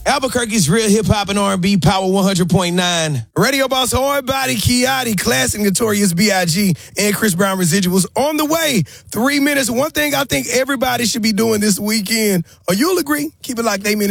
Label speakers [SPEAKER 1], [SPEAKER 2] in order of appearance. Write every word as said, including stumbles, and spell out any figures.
[SPEAKER 1] Albuquerque's real hip-hop and R and B, Power one hundred point nine.
[SPEAKER 2] Radio Boss Hard Body, Kiati, Classic, Notorious B I G, and Chris Brown Residuals on the way. Three minutes. One thing I think everybody should be doing this weekend, or you'll agree, keep it like they mean